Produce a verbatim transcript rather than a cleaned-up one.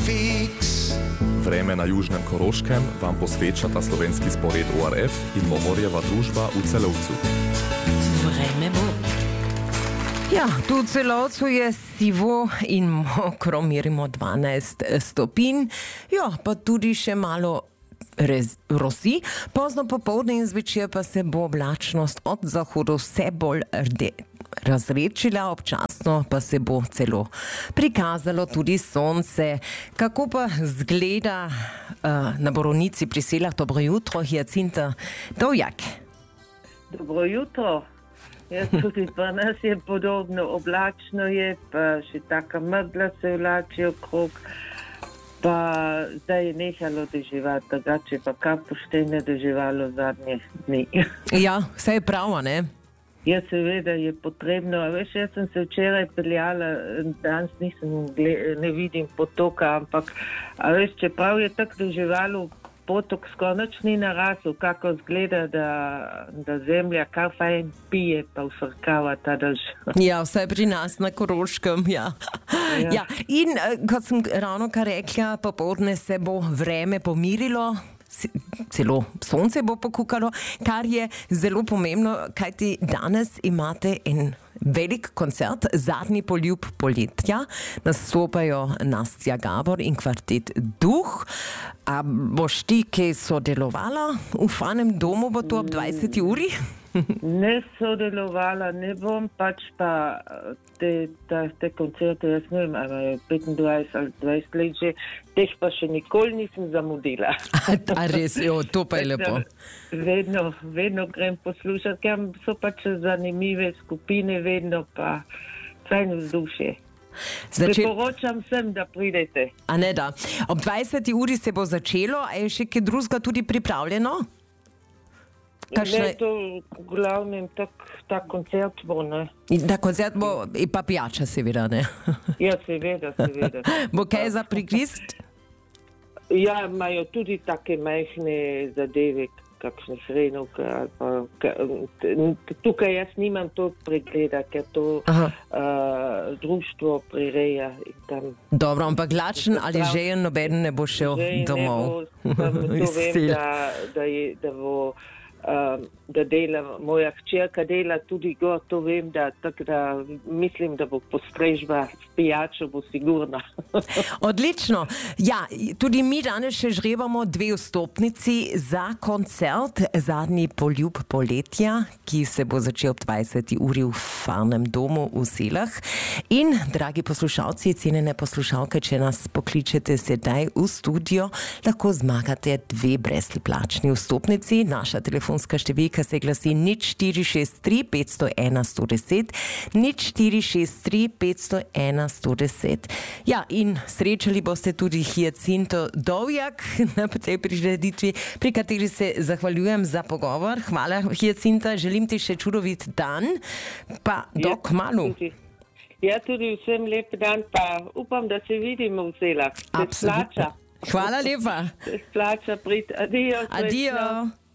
fix. Vreme na južnem Koroškem vam posvečata slovenski spored O R F in Mohorjeva družba v Celovcu. Vreme bo. Ja, tu v Celovcu je sivo in mokro, merimo dvanajst stopinj. Ja, pa tudi še malo rez, rosi. Pozno popoldne in zvečer pa se bo oblačnost od zahoda vse bolj rde. razredčila, občasno pa se bo celo prikazalo tudi sonce. Kako pa zgleda uh, na Borovnici pri Selah? Dobro jutro, Jacinta Dovjak. Dobro jutro. Ja, tudi pa nas je podobno, oblačno je, pa še taka megla se vlači okrog, pa zdaj je nehalo deževati, drugače pa kar pošteno deževalo zadnje dni. Ja, vse je pravo, ne? Ja, seveda je potrebno. A veš, jaz sem se včeraj peljala, danes nisem, ne vidim potoka, ampak a veš, čeprav je tako deževalo, potok skoraj ni narasel, kako zgleda, da, da zemlja kar fajn pije, pa usrkava ta dež. Ja, vsaj pri nas na Koroškem, ja. Ja. Ja. In kot sem ravno kar rekla, popoldne se bo vreme pomirilo, celo sonce bo pokukalo, kar je zelo pomembno, kajti danes imate en velik koncert, zadnji poljub poletja, nastopajo Nastja Gabor in kvartet Duh. A boš ti kaj sodelovala v Farnem domu, bo to ob dvajseti uri? Ne sodelovala, ne bom, pač pa te, ta, te koncerte, jaz ne vem, ali petindvajset ali dvajset let že, teh pa še nikoli nisem zamudila. A res, jo, to pa je lepo. Vedno, vedno grem poslušati, ker so pač zanimive skupine, vedno pa fajn vzdušje. Začel... Priporočam sem, da pridete. A ne da. Ob dvajseti uri se bo začelo, a je še kaj drugega tudi pripravljeno? Kakšne... Ne, to v glavnem tak, tak koncert bo, ne. Ta koncert bo in pa pijača, seveda, ne? Ja, seveda, seveda. Bo kaj za prigrist? Ja, imajo tudi take majhne zadeve, kakšne hrenovke ali pa... Tukaj jaz nimam to pregleda, ker to uh, društvo prireja in tam... Dobro, ampak lačen ali žejen nobeden ne bo šel domov. Žejen ne bo, to vem, da, da, je, da bo... Uh, da dela, moja hčerka dela tudi gor, to vem, da, tak, da mislim, da bo postrežba s pijačo, bo sigurna. Odlično. Ja, tudi mi danes še žrebamo dve vstopnici za koncert Zadnji poljub poletja, ki se bo začel ob dvajseti uri v Farnem domu v Selah. In, dragi poslušalci, cenjene poslušalke, če nas pokličete sedaj v studio, lahko zmagate dve brezplačni vstopnici. Naša telefonska številka se glasi nič štiri šest tri pet sto ena sto deset, nič štiri šest tri pet sto ena sto deset. Ja, in srečali boste tudi Jacinto Dovjak na tej prireditvi, pri kateri se zahvaljujem za pogovor. Hvala, Jacinta, želim ti še čudovit dan, pa do kmalu. Ja, tudi vsem lep dan, pa upam, da se vidimo v Selah. Absolutno. Hvala lepa. Se splača prid. Adijo. Adijo.